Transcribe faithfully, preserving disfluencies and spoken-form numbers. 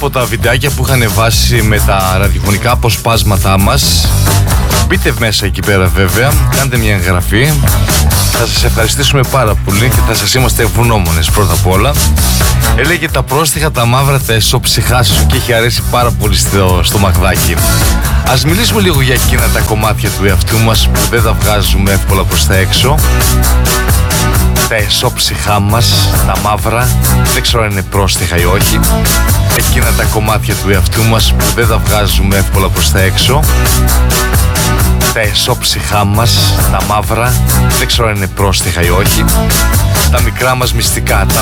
από τα βιντεάκια που είχαν βάσει με τα ραδιοφωνικά αποσπάσματά μας. Μπείτε μέσα εκεί πέρα βέβαια, κάντε μια εγγραφή. Θα σας ευχαριστήσουμε πάρα πολύ και θα σας είμαστε ευγνώμονες πρώτα απ' όλα. Έλεγε τα πρόστιχα, τα μαύρα, τα εσωψυχά σου και έχει αρέσει πάρα πολύ στο, στο Μαγδάκι. Ας μιλήσουμε λίγο για εκείνα τα κομμάτια του εαυτού μας που δεν τα βγάζουμε εύκολα προς τα έξω. Τα εσωψυχά μας, τα μαύρα, δεν ξέρω αν είναι πρόστιχα ή όχι. Εκείνα τα κομμάτια του εαυτού μας που δεν τα βγάζουμε εύκολα προς τα έξω. Τα εσωψυχά μας, τα μαύρα, δεν ξέρω αν είναι πρόστιχα ή όχι. Τα μικρά μας μυστικά, τα